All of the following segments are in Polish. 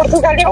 Portugalią?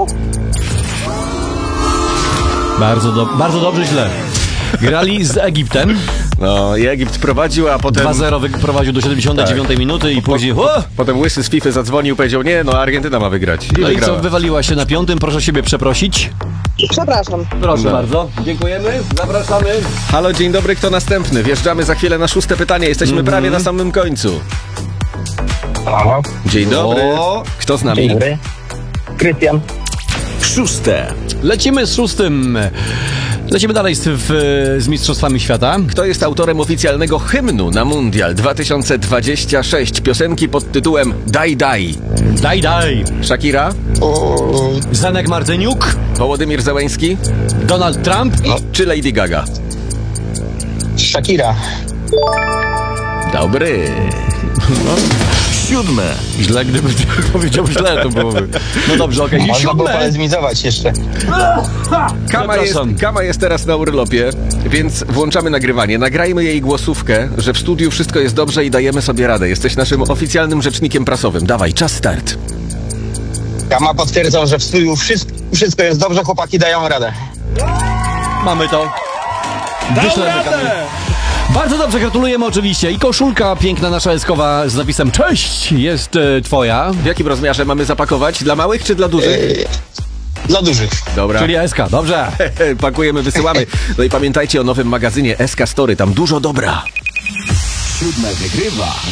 Bardzo dobrze, źle. Grali z Egiptem. No i Egipt prowadził, a potem... 2-0 prowadził do 79 minuty i później... Potem Łysy z FIFA zadzwonił i powiedział, nie, no Argentyna ma wygrać. I No i wygrała. co, wywaliła się na 5, proszę siebie przeprosić. Przepraszam. Proszę No. bardzo, dziękujemy, zapraszamy. Halo, dzień dobry, kto następny? Wjeżdżamy za chwilę na 6. pytanie, jesteśmy prawie na samym końcu. Halo, Dzień dobry. O. Kto z nami? dzień dobry. Krystian. 6. Lecimy z 6. Lecimy dalej z Mistrzostwami Świata. Kto jest autorem oficjalnego hymnu na Mundial 2026? Piosenki pod tytułem Daj Daj. Daj. Shakira? Zenek Martyniuk, Wołodymir Zełenski? Donald Trump. Czy Lady Gaga? Shakira. Dobry. 7. Źle, gdyby powiedział źle, to byłoby. No dobrze, okej. I Można było 7. polemizować jeszcze. Kama jest teraz na urlopie, więc włączamy nagrywanie. Nagrajmy jej głosówkę, że w studiu wszystko jest dobrze i dajemy sobie radę. Jesteś naszym oficjalnym rzecznikiem prasowym. Dawaj, czas start. Kama potwierdzą, że w studiu wszystko jest dobrze, chłopaki dają radę. Mamy to. Wyślemy Kamil. Bardzo dobrze, gratulujemy oczywiście. I koszulka piękna nasza eskowa z napisem Cześć jest twoja. W jakim rozmiarze mamy zapakować? Dla małych czy dla dużych? Dla dużych. Dobra. Czyli SK, dobrze. Pakujemy, wysyłamy. No i pamiętajcie o nowym magazynie SK Story. Tam dużo dobra. 7 wygrywa.